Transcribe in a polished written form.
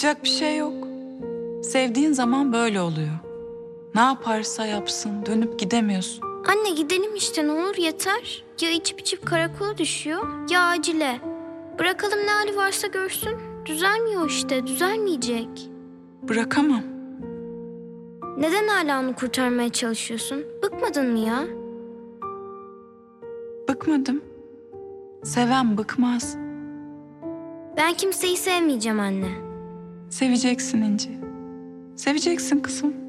Yapacak bir şey yok. Sevdiğin zaman böyle oluyor. Ne yaparsa yapsın dönüp gidemiyorsun. Anne gidelim işte, ne olur yeter. Ya içip içip karakola düşüyor ya acile. Bırakalım, ne hali varsa görsün. Düzelmiyor işte, düzelmeyecek. Bırakamam. Neden hala onu kurtarmaya çalışıyorsun? Bıkmadın mı ya? Bıkmadım. Seven bıkmaz. Ben kimseyi sevmeyeceğim anne. Seveceksin İnci. Seveceksin kızım.